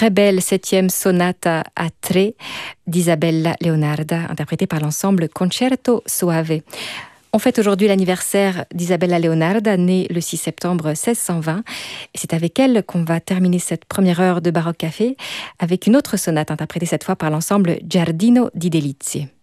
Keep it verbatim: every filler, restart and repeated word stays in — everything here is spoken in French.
très belle septième sonata à tre d'Isabella Leonarda, interprétée par l'ensemble Concerto Soave. On fête aujourd'hui l'anniversaire d'Isabella Leonarda, née le six septembre seize cent vingt. Et c'est avec elle qu'on va terminer cette première heure de Baroque Café avec une autre sonate interprétée cette fois par l'ensemble Giardino di Delizie.